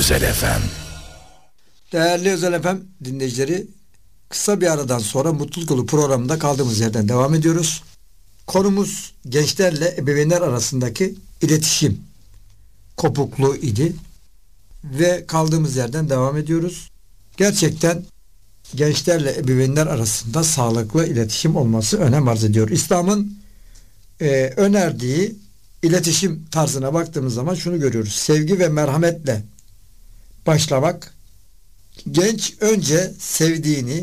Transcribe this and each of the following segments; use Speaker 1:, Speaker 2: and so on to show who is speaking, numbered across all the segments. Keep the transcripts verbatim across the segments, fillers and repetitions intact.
Speaker 1: Özel F M.
Speaker 2: Değerli Özel F M dinleyicileri, kısa bir aradan sonra Mutluluk Yolu programında kaldığımız yerden devam ediyoruz. Konumuz gençlerle ebeveynler arasındaki iletişim kopukluğu idi ve kaldığımız yerden devam ediyoruz. Gerçekten gençlerle ebeveynler arasında sağlıklı iletişim olması önem arz ediyor. İslam'ın e, önerdiği iletişim tarzına baktığımız zaman şunu görüyoruz: sevgi ve merhametle başlamak. Genç önce sevdiğini,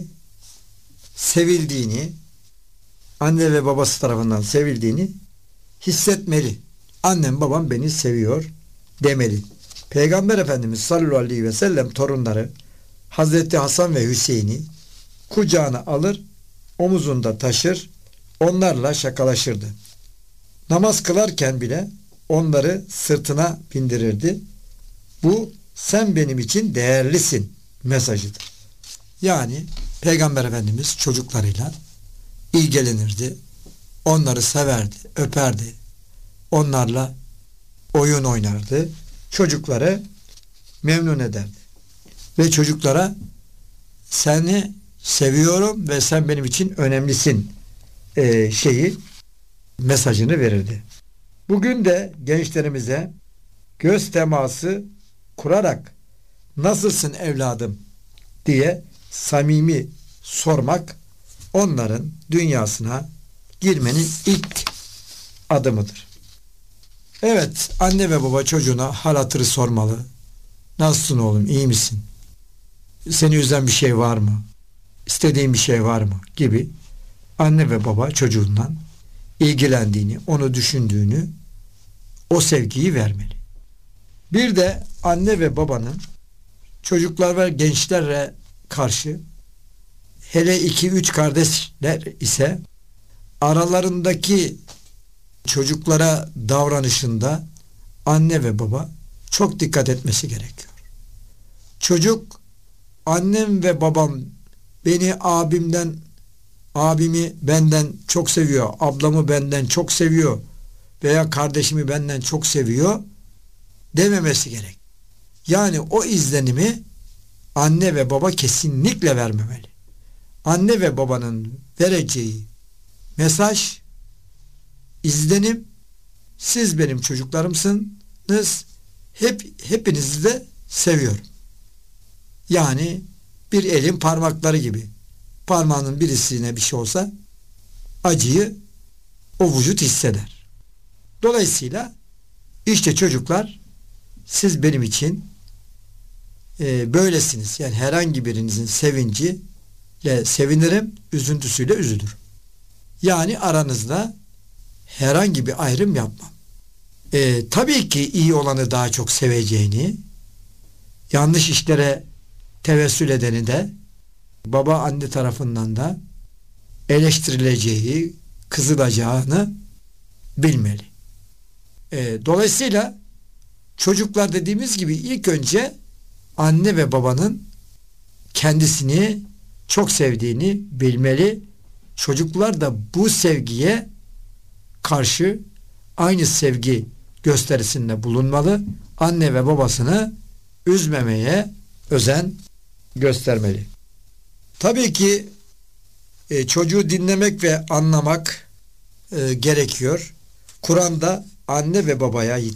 Speaker 2: sevildiğini, anne ve babası tarafından sevildiğini hissetmeli. Annem babam beni seviyor demeli. Peygamber Efendimiz sallallahu aleyhi ve sellem torunları Hazreti Hasan ve Hüseyin'i kucağına alır, omuzunda taşır, onlarla şakalaşırdı. Namaz kılarken bile onları sırtına bindirirdi. Bu sen benim için değerlisin mesajıdır. Yani Peygamber Efendimiz çocuklarıyla ilgilenirdi, onları severdi, öperdi, onlarla oyun oynardı, çocukları memnun ederdi. Ve çocuklara seni seviyorum ve sen benim için önemlisin e, şeyi, mesajını verirdi. Bugün de gençlerimize göz teması kurarak nasılsın evladım diye samimi sormak onların dünyasına girmenin ilk adımıdır. Evet, anne ve baba çocuğuna hal hatırı sormalı. Nasılsın oğlum, iyi misin? Seni üzen bir şey var mı? İstediğin bir şey var mı? Gibi anne ve baba çocuğundan ilgilendiğini, onu düşündüğünü, o sevgiyi vermeli. Bir de anne ve babanın çocuklar ve gençlere karşı, hele iki üç kardeşler ise aralarındaki çocuklara davranışında anne ve baba çok dikkat etmesi gerekiyor. Çocuk, annem ve babam beni abimden, abimi benden çok seviyor, ablamı benden çok seviyor veya kardeşimi benden çok seviyor dememesi gerek. Yani o izlenimi anne ve baba kesinlikle vermemeli. Anne ve babanın vereceği mesaj, izlenim, siz benim çocuklarımsınız, hep hepinizi de seviyorum. Yani bir elin parmakları gibi. Parmağının birisine bir şey olsa acıyı o vücut hisseder. Dolayısıyla işte çocuklar, siz benim için e, böylesiniz. Yani herhangi birinizin sevinciyle sevinirim, üzüntüsüyle üzülürüm. Yani aranızda herhangi bir ayrım yapmam. E, tabii ki iyi olanı daha çok seveceğini, yanlış işlere tevessül edeni de baba anne tarafından da eleştirileceği, kızılacağını bilmeli. E, dolayısıyla çocuklar dediğimiz gibi ilk önce anne ve babanın kendisini çok sevdiğini bilmeli. Çocuklar da bu sevgiye karşı aynı sevgi gösterisinde bulunmalı. Anne ve babasını üzmemeye özen göstermeli. Tabii ki e, çocuğu dinlemek ve anlamak e, gerekiyor. Kur'an'da anne ve babaya